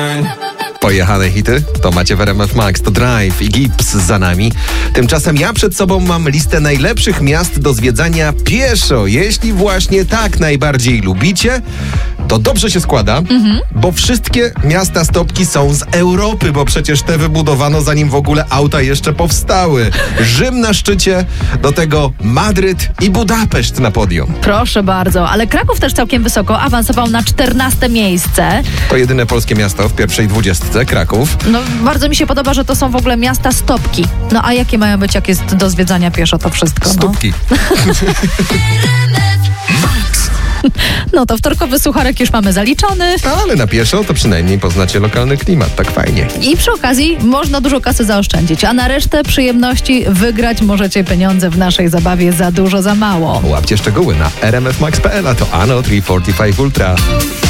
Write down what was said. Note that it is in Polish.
Pojechane hity to macie w RMF Max, to Drive i Gips za nami. Tymczasem ja przed sobą mam listę najlepszych miast do zwiedzania pieszo. Jeśli właśnie tak najbardziej lubicie, to dobrze się składa, bo wszystkie miasta stopki są z Europy, bo przecież te wybudowano zanim w ogóle auta jeszcze powstały. Rzym na szczycie, do tego Madryt i Budapeszt na podium. Proszę bardzo, ale Kraków też całkiem wysoko awansował na 14 miejsce. To jedyne polskie miasto w pierwszej 20, Kraków. No, bardzo mi się podoba, że to są w ogóle miasta stopki. No a jakie mają być, jak jest do zwiedzania pieszo to wszystko? Stópki. No to wtorkowy sucharek już mamy zaliczony. Ale na pieszo to przynajmniej poznacie lokalny klimat, tak fajnie. I przy okazji można dużo kasy zaoszczędzić, a na resztę przyjemności wygrać możecie pieniądze w naszej zabawie Za dużo, za mało. Łapcie szczegóły na rmfmax.pl, a to Ano 345 Ultra.